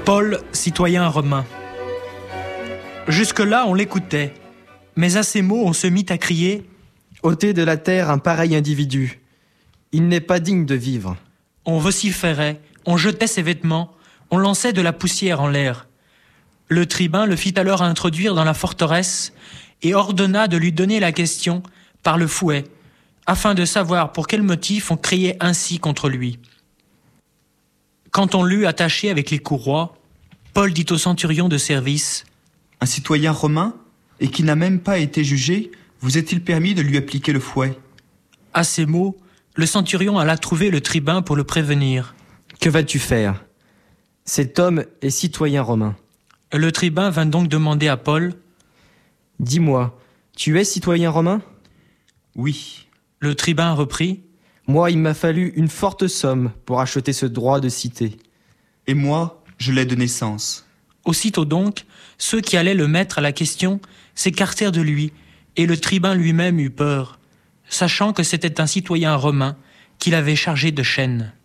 Paul, citoyen romain. Jusque-là, on l'écoutait. Mais à ces mots, on se mit à crier « Ôtez de la terre un pareil individu. Il n'est pas digne de vivre. » On vociférait, on jetait ses vêtements, on lançait de la poussière en l'air. Le tribun le fit alors introduire dans la forteresse et ordonna de lui donner la question par le fouet, afin de savoir pour quel motif on criait ainsi contre lui. Quand on l'eut attaché avec les courroies, Paul dit au centurion de service « Un citoyen romain, et qui n'a même pas été jugé, vous est-il permis de lui appliquer le fouet ?» À ces mots, le centurion alla trouver le tribun pour le prévenir. « Que vas-tu faire ? Cet homme est citoyen romain. » Le tribun vint donc demander à Paul « Dis-moi, tu es citoyen romain ?» ?»« Oui. » Le tribun reprit « Moi, il m'a fallu une forte somme pour acheter ce droit de cité. »« Et moi, je l'ai de naissance. » Aussitôt donc, ceux qui allaient le mettre à la question s'écartèrent de lui, et le tribun lui-même eut peur, sachant que c'était un citoyen romain qu'il avait chargé de chaînes.